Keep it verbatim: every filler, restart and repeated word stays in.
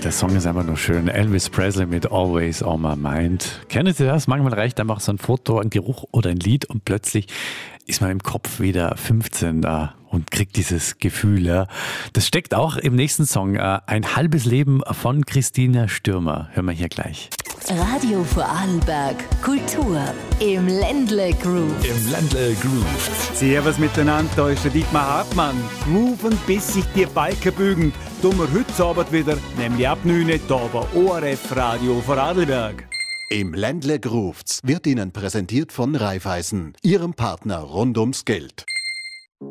der Song ist einfach nur schön. Elvis Presley mit Always on My Mind. Kennen Sie das? Manchmal reicht einfach so ein Foto, ein Geruch oder ein Lied und plötzlich ist man im Kopf wieder fünfzehn da und kriegt dieses Gefühl. Ja. Das steckt auch im nächsten Song. Ein halbes Leben von Christina Stürmer. Hören wir hier gleich. Radio Vorarlberg Kultur im Ländle Groove. Im Ländle Groove. Servus miteinander, da ist der Dietmar Hartmann. Grooven bis sich die Balken bügen. Tun wir heute Abend wieder, nämlich ab neun Uhr, hier bei O R F Radio Vorarlberg. Im Ländle Groove wird Ihnen präsentiert von Raiffeisen, Ihrem Partner rund ums Geld.